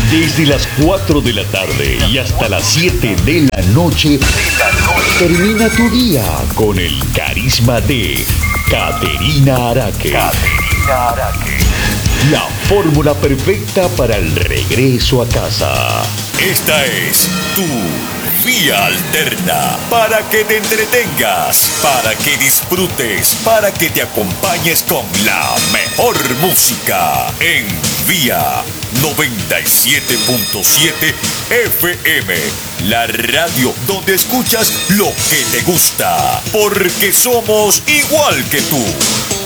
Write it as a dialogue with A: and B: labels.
A: Desde las 4 de la tarde y hasta las 7 de la noche, termina tu día con el carisma de Caterina Araque. La fórmula perfecta para el regreso a casa. Esta es tu Vía Alterna, para que te entretengas, para que disfrutes, para que te acompañes con la mejor música en Vía 97.7 FM, la radio donde escuchas lo que te gusta, porque somos igual que tú.